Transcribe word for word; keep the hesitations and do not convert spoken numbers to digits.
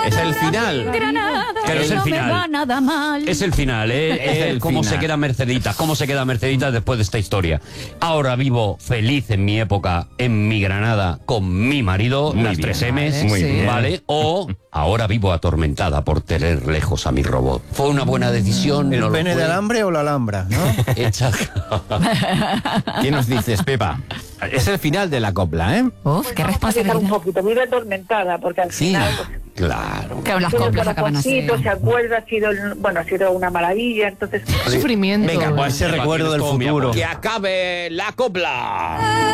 Es el final. Pero es el final. Nada mal. Es el final, ¿eh? Es Es el cómo final. se queda Mercedita, cómo se queda Mercedita después de esta historia. Ahora vivo feliz en mi época, en mi Granada, con mi marido, Muy las bien. tres M's, Muy Sí. bien. ¿vale? O ahora vivo atormentada por tener lejos a mi robot. ¿Fue una buena decisión? ¿El ¿No lo pene fue? de alambre o la alhambra, no? Hecha... ¿Qué nos dices, Pepa? Es el final de la copla, ¿eh? Uf, qué Vamos a dejar un responsabilidad. poquito, muy atormentada, porque al Sí. final... pues, Claro. Que las tiene el coplas acaban así. corazoncito, se acuerda, ha sido, el- bueno, ha sido una maravilla, entonces... Sufrimiento. Venga, pues ese Eva, recuerdo tienes del todo mi futuro. amor. Que acabe la copla.